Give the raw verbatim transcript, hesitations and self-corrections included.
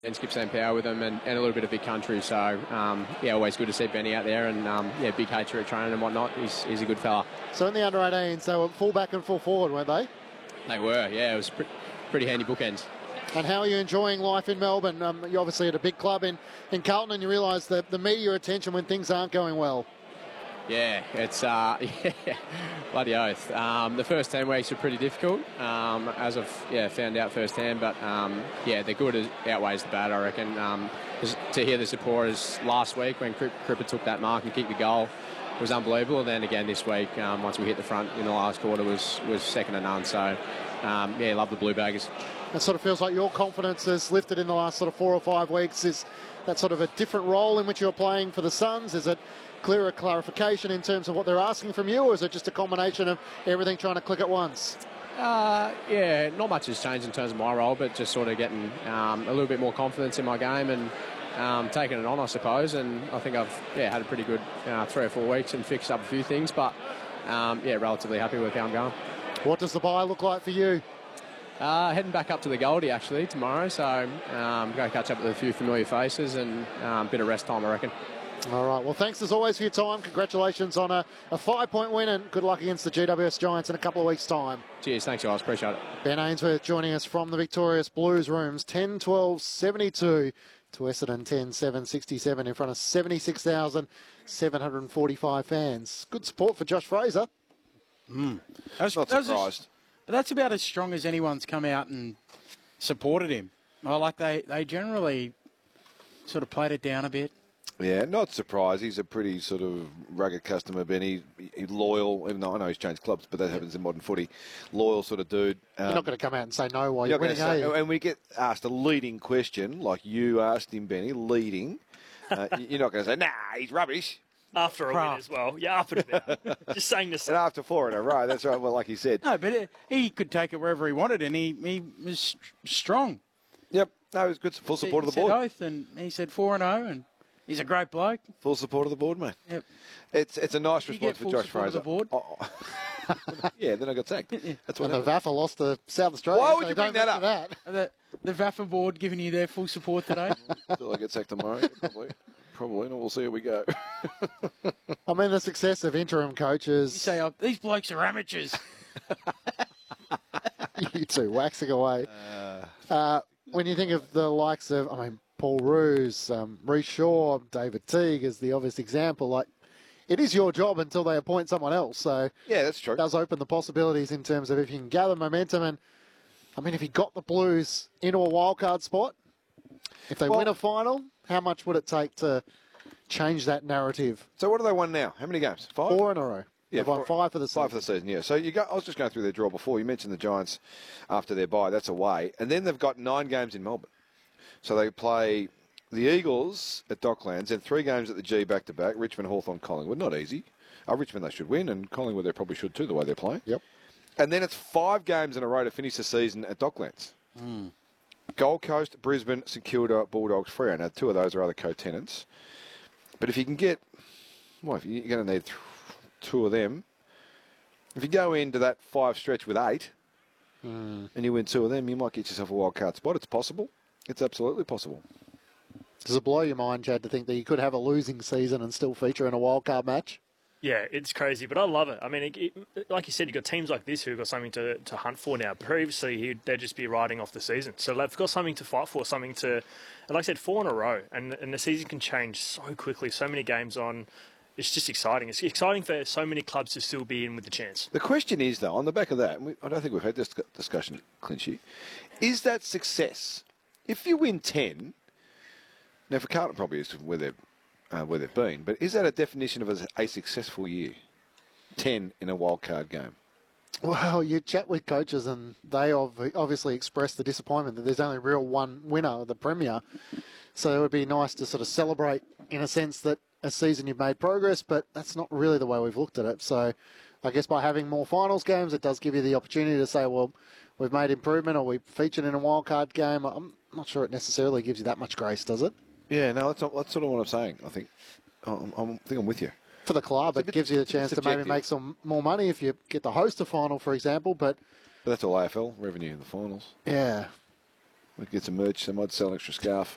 And Skip Sam Power with them and, and a little bit of big country. So, um, yeah, always good to see Benny out there and, um, yeah, big hater at training and whatnot. He's, he's a good fella. So in the under eighteens, they were full back and full forward, weren't they? They were, yeah. It was pre- pretty handy bookends. And how are you enjoying life in Melbourne? Um, you're obviously at a big club in, in Carlton, and you realise the, the media attention when things aren't going well. Yeah, it's uh, yeah, bloody oath. Um, the first ten weeks were pretty difficult, um, as I've yeah found out firsthand. But um, yeah, the good outweighs the bad, I reckon. Um, to hear the supporters last week when Cripper took that mark and kicked the goal was unbelievable. And then again this week, um, once we hit the front in the last quarter, was was second to none. So um, yeah, love the Blue Baggers. It sort of feels like your confidence has lifted in the last sort of four or five weeks. Is that sort of a different role in which you're playing for the Suns? Is it clearer clarification in terms of what they're asking from you, or is it just a combination of everything trying to click at once? Uh, yeah, not much has changed in terms of my role, but just sort of getting um, a little bit more confidence in my game and um, taking it on, I suppose. And I think I've yeah had a pretty good uh, three or four weeks and fixed up a few things, but um, yeah, relatively happy with how I'm going. What does the bye look like for you? Uh, heading back up to the Goldie actually tomorrow, so um, going to catch up with a few familiar faces and a um, bit of rest time, I reckon. All right, well, thanks as always for your time. Congratulations on a, a five-point win and good luck against the G W S Giants in a couple of weeks' time. Cheers, thanks guys, appreciate it. Ben Ainsworth joining us from the Victorious Blues Rooms, ten twelve seventy-two to Essendon ten seven sixty-seven in front of seventy-six thousand seven hundred forty-five fans. Good support for Josh Fraser. Mm. I was not surprised. But that's about as strong as anyone's come out and supported him. Well, like they, they generally sort of played it down a bit. Yeah, not surprised. He's a pretty sort of rugged customer, Benny. He's loyal, even though I know he's changed clubs, but that happens in modern footy. Loyal sort of dude. Um, you're not going to come out and say no while you're, you're winning, are you? And we get asked a leading question, like you asked him, Benny, leading. Uh, you're not going to say, nah, he's rubbish. After a win as well. Yeah, after a bit. Just saying this. And after four in a row, that's right, well, like he said. No, but it, he could take it wherever he wanted, and he, he was st- strong. Yep, no, he was good, full support he, of the board. He said oath, and he said four and oh, and he's a great bloke. Full support of the board, mate. Yep. It's it's a nice you response for Josh Fraser. Of the board? Oh. Yeah, then I got sacked. That's when the V A F A lost to South Australia. Why would so you bring that up? That. The, the V A F A board giving you their full support today? Until I get sacked tomorrow, yeah, probably. Probably, and we'll see how we go. I mean, the success of interim coaches. You say, oh, these blokes are amateurs. You two, waxing away. Uh, uh, when you think of the likes of, I mean, Paul Roos, um, Reece Shaw, David Teague is the obvious example. Like, it is your job until they appoint someone else. So yeah, that's true. It does open the possibilities in terms of if you can gather momentum. And, I mean, if you got the Blues into a wildcard spot, if they well, win a final, how much would it take to change that narrative? So what do they won now? How many games? Five? Four in a row. Yeah, They've won four, five for the season. Five for the season, yeah. So you go, I was just going through their draw before. You mentioned the Giants after their bye. That's away. And then they've got nine games in Melbourne. So they play the Eagles at Docklands and three games at the G back-to-back, Richmond, Hawthorn, Collingwood. Not easy. Oh, Richmond they should win, and Collingwood they probably should too, the way they're playing. Yep. And then it's five games in a row to finish the season at Docklands. Mm. Gold Coast, Brisbane, St Kilda, Bulldogs, Freo. Now, two of those are other co-tenants. But if you can get, well, if you're going to need th- two of them, if you go into that five stretch with eight, mm. and you win two of them, you might get yourself a wild card spot. It's possible. It's absolutely possible. Does it blow your mind, Chad, to think that you could have a losing season and still feature in a wild card match? Yeah, it's crazy, but I love it. I mean, it, it, like you said, you've got teams like this who've got something to, to hunt for now. Previously, they'd just be riding off the season. So they've got something to fight for, something to, and like I said, four in a row. And, and the season can change so quickly, so many games on. It's just exciting. It's exciting for so many clubs to still be in with the chance. The question is, though, on the back of that, and we, I don't think we've had this discussion, Clinchy, is that success? If you win ten, now for Carlton probably is where they're Uh, where they've been. But is that a definition of a, a successful year? ten in a wild card game. Well, you chat with coaches and they obviously express the disappointment that there's only real one winner of the Premier. So it would be nice to sort of celebrate in a sense that a season you've made progress, but that's not really the way we've looked at it. So I guess by having more finals games, it does give you the opportunity to say, well, we've made improvement or we featured in a wild card game. I'm not sure it necessarily gives you that much grace, does it? Yeah, no, that's, not, that's sort of what I'm saying, I think. I'm, I'm, I think I'm with you. For the club, it bit, gives you the chance to maybe make some more money if you get to host a final, for example. But, but that's all A F L revenue in the finals. Yeah. We get some merch, they might sell an extra scarf.